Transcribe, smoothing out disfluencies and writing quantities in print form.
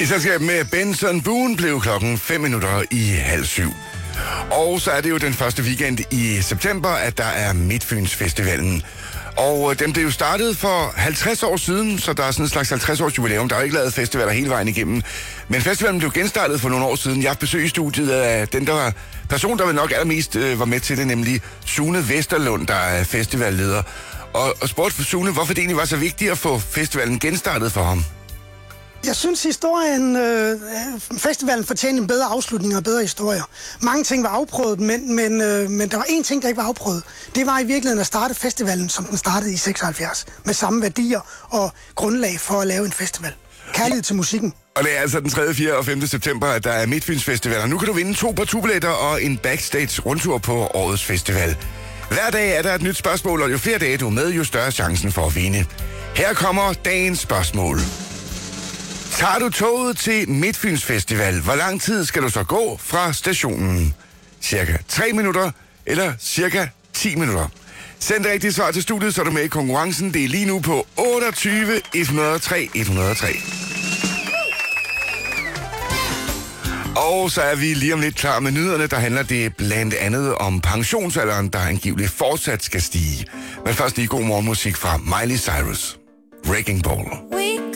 I selskab med Benson Boone blev klokken 6:05. Og så er det jo den første weekend i september, at der er Midtfyns Festivalen. Og den blev jo startet for 50 år siden, så der er sådan en slags 50-års jubilæum. Der er jo ikke lavet festivaler hele vejen igennem. Men festivalen blev genstartet for nogle år siden. Jeg har besøgt i studiet af den, der var person, der vel nok allermest var med til det, nemlig Sune Vesterlund, der er festivalleder. Og spurgte for Sune, hvorfor det egentlig var så vigtigt at få festivalen genstartet for ham. Jeg synes, festivalen fortjener en bedre afslutning og bedre historier. Mange ting var afprøvet, men der var én ting, der ikke var afprøvet. Det var i virkeligheden at starte festivalen, som den startede i 76, med samme værdier og grundlag for at lave en festival. Kærlighed til musikken. Og det er altså den 3., 4. og 5. september, at der er Midtfyns Festival. Og nu kan du vinde 2 partubilletter og en backstage rundtur på årets festival. Hver dag er der et nyt spørgsmål, og jo flere dage du er med, jo større chancen for at vinde. Her kommer dagens spørgsmål. Tager du toget til Midtfyns Festival, hvor lang tid skal du så gå fra stationen? Cirka 3 minutter eller cirka 10 minutter? Send rigtigt svar til studiet, så er du med i konkurrencen. Det er lige nu på 28 103 103. Og så er vi lige om lidt klar med nyhederne, der handler det blandt andet om pensionsalderen, der angiveligt fortsat skal stige. Men først lige god morgenmusik fra Miley Cyrus. Wrecking Ball.